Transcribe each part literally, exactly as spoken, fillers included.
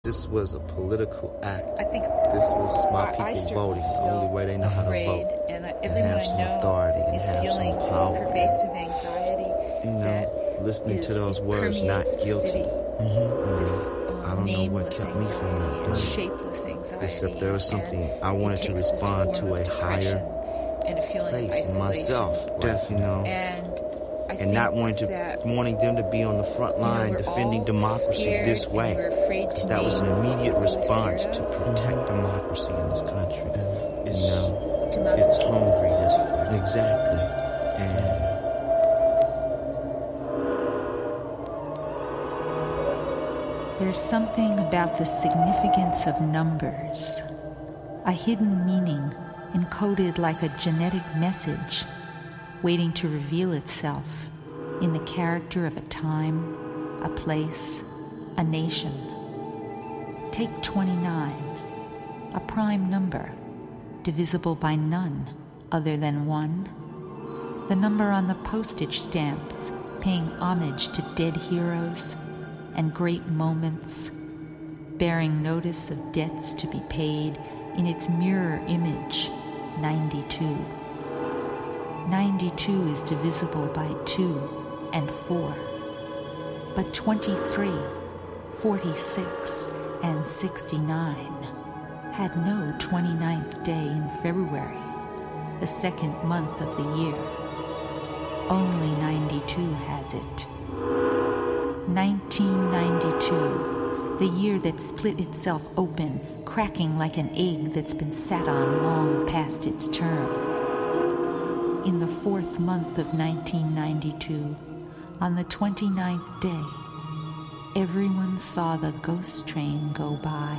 This was a political act. I think this was my I, people I voting the only way they know how to afraid, vote. And I, and everyone have I some know authority and is have feeling some this power. pervasive anxiety. You know, that listening is, to those it words, not permeates the guilty. city. Mm-hmm. This I um, don't know what nameless kept me from anxiety that. and shapeless anxiety. Except there was something and I wanted it to takes this respond form to of a higher and a feeling place of in isolation. myself, deaf, you know, And I and think not wanting to that, wanting them to be on the front line you know, defending democracy this way, because that was an immediate response to protect democracy in this country. You know, democracy it's hungry, this exactly, and. There's something about the significance of numbers, a hidden meaning encoded like a genetic message, waiting to reveal itself in the character of a time, a place, a nation. Take twenty-nine, a prime number, divisible by none other than one. The number on the postage stamps paying homage to dead heroes and great moments, bearing notice of debts to be paid in its mirror image, ninety-two. ninety-two is divisible by two and four. But twenty-three, forty-six, and sixty-nine had no twenty-ninth day in February, the second month of the year. Only ninety-two has it. nineteen ninety-two, the year that split itself open, cracking like an egg that's been sat on long past its term. In the fourth month of nineteen ninety-two, on the twenty-ninth day, everyone saw the ghost train go by,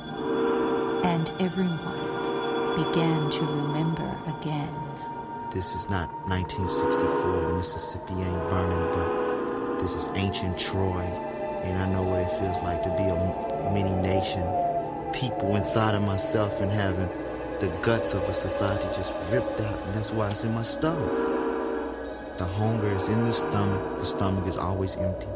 and everyone began to remember again. This is not nineteen sixty-four, Mississippi ain't burning, but this is ancient Troy, and I know what it feels like to be a mini nation. People inside of myself and having the guts of a society just ripped out, and that's why it's in my stomach. The hunger is in the stomach. The stomach is always empty.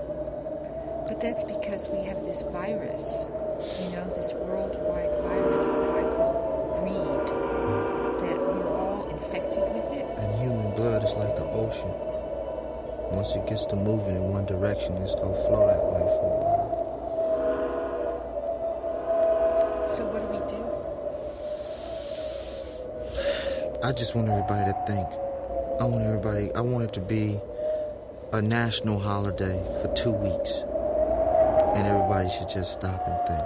But that's because we have this virus, you know, this worldwide virus that I call greed, that we're all infected with it. And human blood is like the ocean. Once it gets to moving in one direction, it's going to flow that way for a while. So what do we do? I just want everybody to think. I want everybody, I want it to be a national holiday for two weeks. And everybody should just stop and think.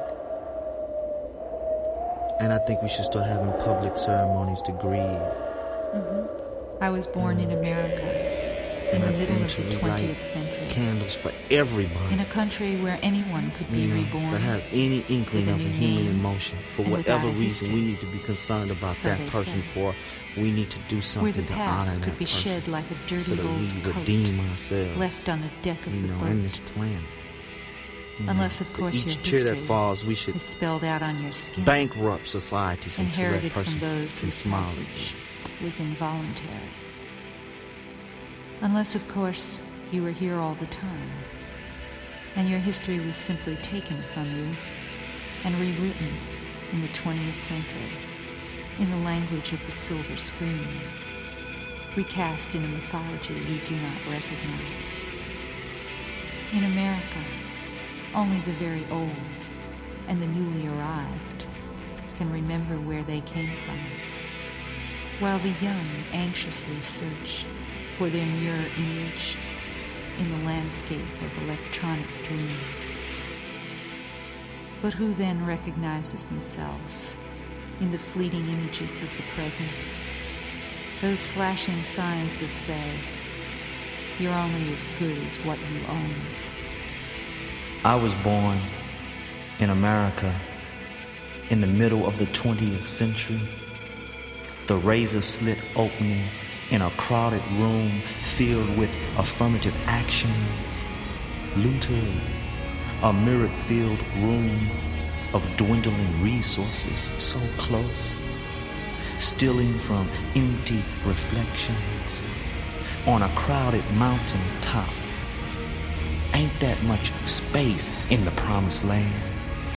And I think we should start having public ceremonies to grieve. Mm-hmm. I was born mm-hmm. in America. In the middle of the twentieth century. Candles for everybody. In a country where anyone could be you know, reborn. That has any inkling of a human emotion. For whatever reason we need to be concerned about so that person say. for, we need to do something where the to past honor could that be person. Shed like a dirty so that old we coat redeem ourselves. Left on the deck of you the know, boat. in this planet. You Unless, know, of course, each your tear history that falls, we should is spelled out on your skin. Bankrupt societies until that Inherited person from those can whose smile. passage was involuntary. Unless, of course, you were here all the time, and your history was simply taken from you and rewritten in the twentieth century in the language of the silver screen, recast in a mythology you do not recognize. In America, only the very old and the newly arrived can remember where they came from, while the young anxiously search for their mirror image in the landscape of electronic dreams. But who then recognizes themselves in the fleeting images of the present? Those flashing signs that say, you're only as good as what you own. I was born in America in the middle of the twentieth century. The razor slit opening in a crowded room filled with affirmative actions, looters, a mirror-filled room of dwindling resources so close, stealing from empty reflections on a crowded mountain top. Ain't that much space in the promised land?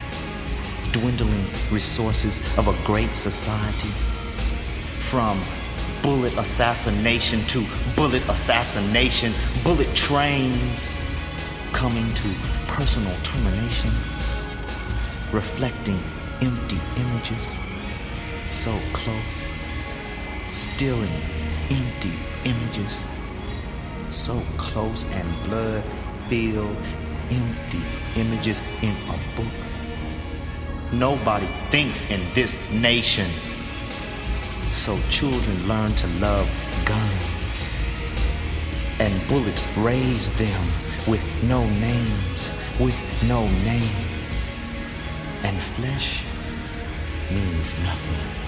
dwindling resources of a great society. From bullet assassination to bullet assassination, bullet trains coming to personal termination, reflecting empty images, so close, stealing empty images, so close, and blood-filled empty images in a book. Nobody thinks in this nation, so children learn to love guns, and bullets raise them with no names, with no names, and flesh means nothing.